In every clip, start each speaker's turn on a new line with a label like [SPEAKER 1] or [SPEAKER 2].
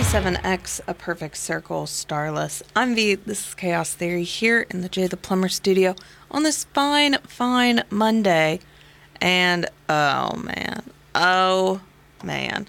[SPEAKER 1] 97X, A Perfect Circle, Starless. I'm V. This is Chaos Theory here in the Jay the Plumber studio on this fine Monday. And, oh man.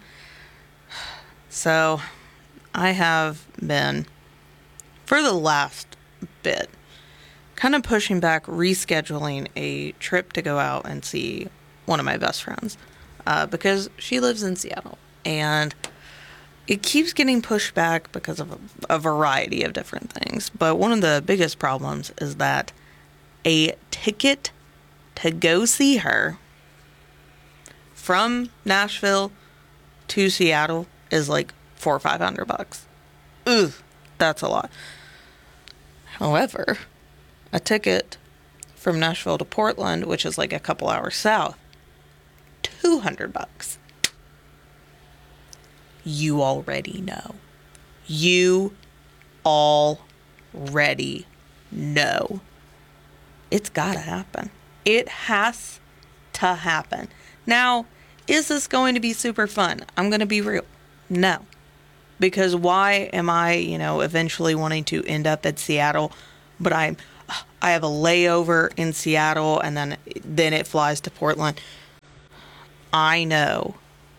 [SPEAKER 1] So, I have been, for the last bit, kind of pushing back, rescheduling a trip to go out and see one of my best friends. Because she lives in Seattle. And it keeps getting pushed back because of a variety of different things. But one of the biggest problems is that a ticket to go see her from Nashville to Seattle is like $400 or $500. Ugh, that's a lot. However, a ticket from Nashville to Portland, which is like a couple hours south, $200. You already know. You already know. It's gotta happen. It has to happen. Now, is this going to be super fun? I'm gonna be real. No. Because why am I, eventually wanting to end up at Seattle, but I have a layover in Seattle and then it flies to Portland? I know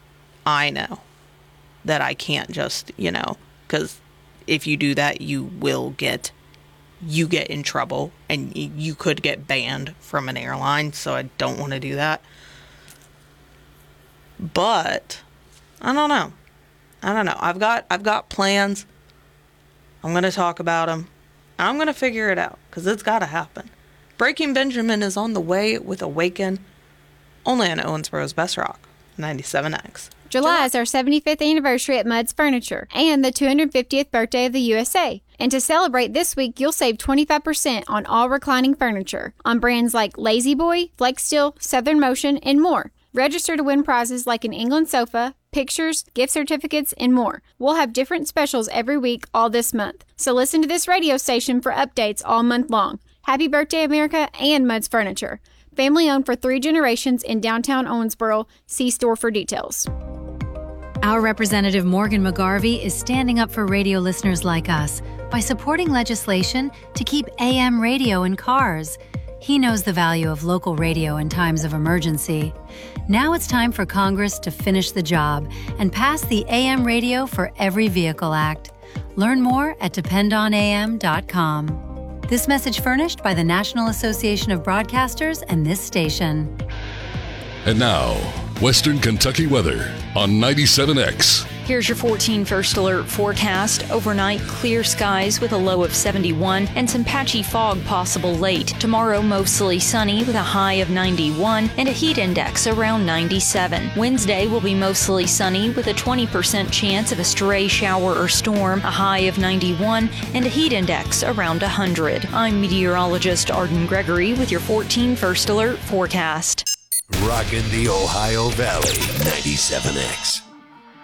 [SPEAKER 1] that I can't just, because if you do that, you get in trouble and you could get banned from an airline. So I don't want to do that. But I don't know. I've got plans. I'm going to talk about them. I'm going to figure it out because it's got to happen. Breaking Benjamin is on the way with Awaken, only on Owensboro's Best Rock, 97X.
[SPEAKER 2] July is our 75th anniversary at Mudd's Furniture and the 250th birthday of the USA. And to celebrate this week, you'll save 25% on all reclining furniture on brands like Lazy Boy, FlexSteel, Southern Motion, and more. Register to win prizes like an England sofa, pictures, gift certificates, and more. We'll have different specials every week all this month. So listen to this radio station for updates all month long. Happy birthday, America, and Mudd's Furniture. Family owned for 3 generations in downtown Owensboro. See store for details.
[SPEAKER 3] Our Representative Morgan McGarvey is standing up for radio listeners like us by supporting legislation to keep AM radio in cars. He knows the value of local radio in times of emergency. Now it's time for Congress to finish the job and pass the AM Radio for Every Vehicle Act. Learn more at dependonam.com. This message furnished by the National Association of Broadcasters and this station.
[SPEAKER 4] And now, Western Kentucky weather on 97X.
[SPEAKER 5] Here's your 14 First Alert forecast. Overnight, clear skies with a low of 71 and some patchy fog possible late. Tomorrow, mostly sunny with a high of 91 and a heat index around 97. Wednesday will be mostly sunny with a 20% chance of a stray shower or storm, a high of 91 and a heat index around 100. I'm meteorologist Arden Gregory with your 14 First Alert forecast.
[SPEAKER 6] Rockin' the Ohio Valley, 97X.